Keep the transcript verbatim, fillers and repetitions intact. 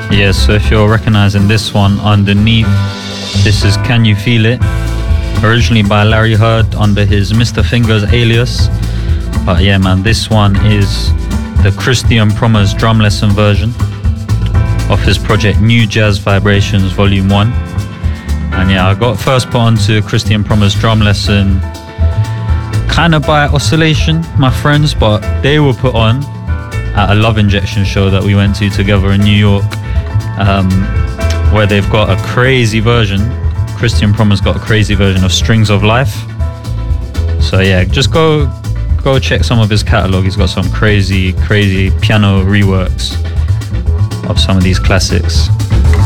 Yeah, so if you're recognizing this one underneath, this is Can You Feel It? Originally by Larry Heard under his Mister Fingers alias. But yeah, man, this one is the Christian Prommers drum lesson version of his project New Jazz Vibrations Volume one. And yeah, I got first put onto Christian Prommers drum lesson kind of by Oscillation, my friends, but they were put on at a Love Injection show that we went to together in New York, um, where they've got a crazy version. Christian Prommers got a crazy version of Strings of Life. So yeah, just go go check some of his catalogue. He's got some crazy, crazy piano reworks of some of these classics.